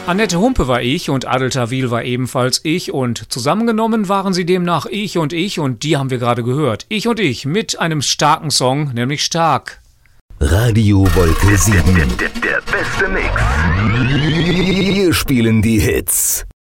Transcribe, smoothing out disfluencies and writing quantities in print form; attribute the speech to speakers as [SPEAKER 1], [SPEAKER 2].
[SPEAKER 1] Annette Humpe war ich und Adel Tawil war ebenfalls ich und zusammengenommen waren sie demnach ich und die haben wir gerade gehört. Ich und ich mit einem starken Song, nämlich Stark.
[SPEAKER 2] Radio Wolke 7.
[SPEAKER 3] Der beste Mix.
[SPEAKER 2] Wir spielen die Hits.